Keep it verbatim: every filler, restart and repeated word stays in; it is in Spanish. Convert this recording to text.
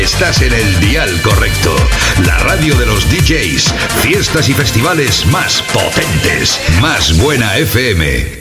Estás en el dial correcto. La radio de los D Js. Fiestas y festivales más potentes. Más Buena F M.